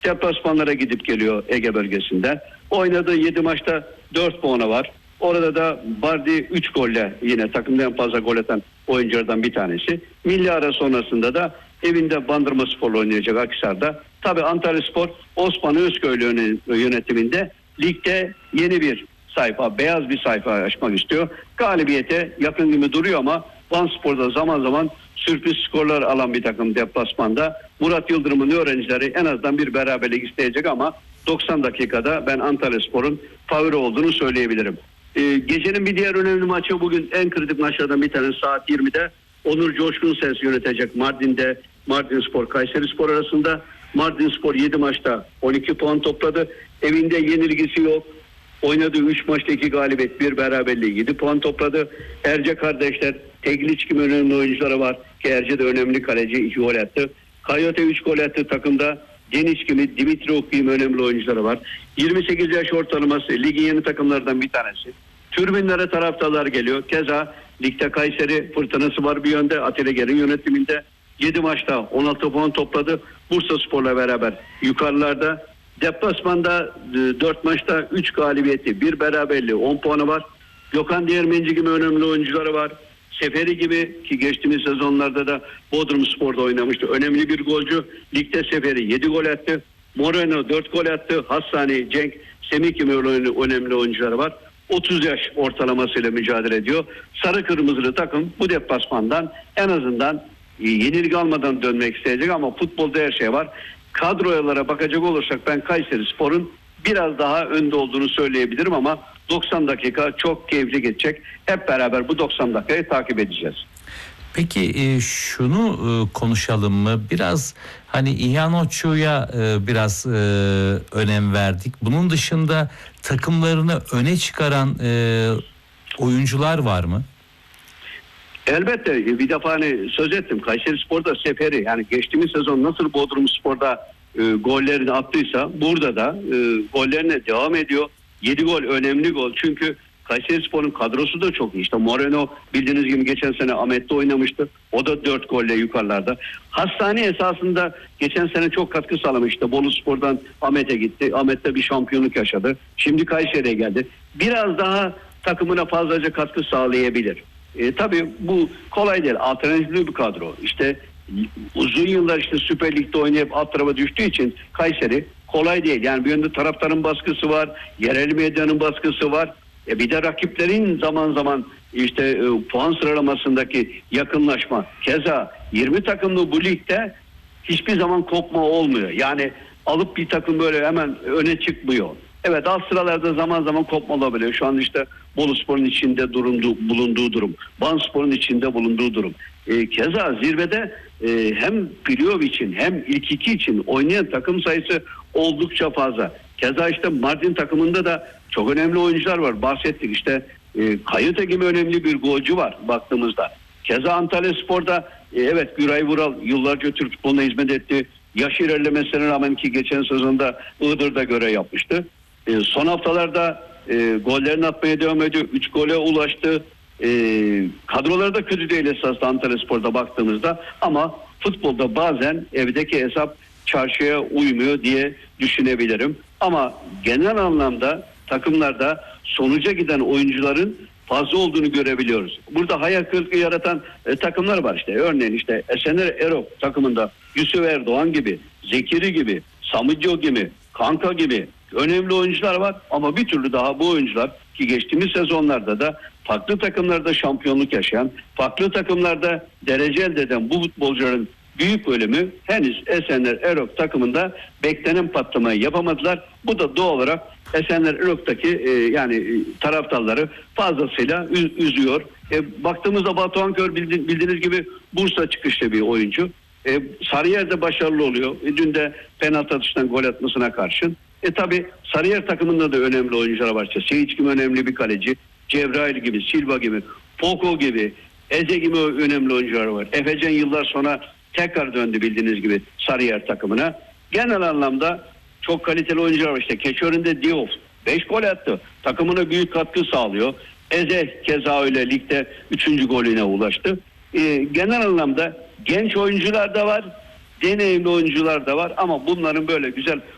Deplasmanlara gidip geliyor Ege bölgesinden. Oynadığı 7 maçta 4 puanı var. Orada da Bardi 3 golle yine takımda en fazla gol atan oyunculardan bir tanesi. Milli ara sonrasında da evinde Bandırmaspor'la oynayacak Akhisar'da. Tabii Antalyaspor Osman Özköylü yönetiminde ligde yeni bir sayfa, beyaz bir sayfa açmak istiyor. Galibiyete yakın gibi duruyor ama Vanspor'da zaman zaman sürpriz skorlar alan bir takım deplasmanda. Murat Yıldırım'ın öğrencileri en azından bir beraberlik isteyecek ama 90 dakikada ben Antalyaspor'un favori olduğunu söyleyebilirim. Gecenin bir diğer önemli maçı, bugün en kritik maçlardan bir tanesi, saat 20'de Onur Coşkunses yönetecek Mardin'de Mardinspor Kayserispor arasında. Mardinspor 7 maçta 12 puan topladı. Evinde yenilgisi yok. Oynadığı 3 maçta 2 galibiyet, 1 beraberliği, 7 puan topladı. Erce kardeşler, Tegliç gibi önemli oyuncuları var ki Erce de önemli kaleci, 2 gol attı. Coyote 3 gol attı takımda. Deniz gibi, Dimitri Okuyum önemli oyuncuları var. 28 yaş ortalaması, ligin yeni takımlardan bir tanesi. Türbinlere taraftarlar geliyor. Keza ligde Kayseri fırtınası var bir yönde. Atilla Ger'in yönetiminde 7 maçta 16 puan topladı. Bursaspor'la beraber yukarılarda. Deplasmanda 4 maçta 3 galibiyeti, 1 beraberliği, 10 puanı var. Gökhan Değirmenci gibi önemli oyuncuları var. Seferi gibi, ki geçtiğimiz sezonlarda da Bodrumspor'da oynamıştı. Önemli bir golcü. Ligde Seferi 7 gol attı. Moreno 4 gol attı. Hassani, Cenk, Semih gibi önemli oyuncuları var. 30 yaş ortalamasıyla mücadele ediyor. Sarı kırmızılı takım bu deplasmandan en azından yenilgi almadan dönmek isteyecek ama futbolda her şey var. Kadrolara bakacak olursak ben Kayserispor'un biraz daha önde olduğunu söyleyebilirim ama 90 dakika çok keyifli geçecek. Hep beraber bu 90 dakikayı takip edeceğiz. Peki şunu konuşalım mı? Biraz hani İhanoçu'ya biraz önem verdik. Bunun dışında takımlarını öne çıkaran oyuncular var mı? Elbette, bir defa hani söz ettim. Kayserispor'da Seferi, yani geçtiğimiz sezon nasıl Bodrumspor'da gollerini attıysa burada da gollerine devam ediyor. 7 gol önemli gol çünkü Kayserispor'un kadrosu da çok iyi. İşte Moreno bildiğiniz gibi geçen sene Ahmet'te oynamıştı. O da 4 golle yukarılarda. Hastane esasında geçen sene çok katkı sağlamıştı. Boluspor'dan Ahmet'e gitti. Ahmet'te bir şampiyonluk yaşadı. Şimdi Kayseri'ye geldi. Biraz daha takımına fazlaca katkı sağlayabilir. Tabii bu kolay değil. Alternatifli bir kadro. İşte uzun yıllar işte Süper Lig'de oynayıp alt tarafa düştüğü için Kayseri kolay değil. Yani bir yönde taraftarın baskısı var. Yerel medyanın baskısı var. Bir de rakiplerin zaman zaman işte puan sıralamasındaki yakınlaşma. Keza 20 takımlı bu ligde hiçbir zaman kopma olmuyor. Yani alıp bir takım böyle hemen öne çıkmıyor. Evet, alt sıralarda zaman zaman kopma olabiliyor. Şu an işte Boluspor'un içinde bulunduğu durum. Vanspor'un içinde bulunduğu durum. Keza zirvede hem playoff için hem ilk iki için oynayan takım sayısı oldukça fazla. Keza işte Mardin takımında da çok önemli oyuncular var. Bahsettik işte Kayıta gibi önemli bir golcü var baktığımızda. Keza Antalyaspor'da evet Güray Vural yıllarca Türk futboluna hizmet etti. Yaş ilerlemesine rağmen ki geçen sezonda Iğdır'da görev yapmıştı. Son haftalarda gollerini atmaya devam ediyor. 3 gole ulaştı. Kadroları da kötü değil esasında Antalyaspor'da baktığımızda ama futbolda bazen evdeki hesap çarşıya uymuyor diye düşünebilirim. Ama genel anlamda takımlarda sonuca giden oyuncuların fazla olduğunu görebiliyoruz. Burada hayal kırıklığı yaratan takımlar var işte. Örneğin işte Esener Erok takımında Yusuf Erdoğan gibi, Zekiri gibi, Samicio gibi, Kanka gibi önemli oyuncular var ama bir türlü daha bu oyuncular ki geçtiğimiz sezonlarda da farklı takımlarda şampiyonluk yaşayan, farklı takımlarda derece elde eden bu futbolcuların büyük bölümü henüz Esenler Erok takımında beklenen patlamayı yapamadılar. Bu da doğal olarak Esenler Erok'taki yani taraftarları fazlasıyla üzüyor. Baktığımızda Batuhan Kör bildiğiniz gibi Bursa çıkışlı bir oyuncu. Sarıyer'de başarılı oluyor. Dün de penaltı atıştan gol atmasına karşın. Tabi Sarıyer takımında da önemli oyuncular var. Seyic gibi önemli bir kaleci. Cebrail gibi, Silva gibi, Poko gibi, Eze gibi önemli oyuncular var. Efecan yıllar sonra tekrar döndü bildiğiniz gibi Sarıyer takımına. Genel anlamda çok kaliteli oyuncular var. İşte Keçiören'de Diouf 5 gol attı. Takımına büyük katkı sağlıyor. Eze keza öyle ligde 3. golüne ulaştı. Genel anlamda genç oyuncular da var. Deneyimli oyuncular da var ama bunların böyle güzel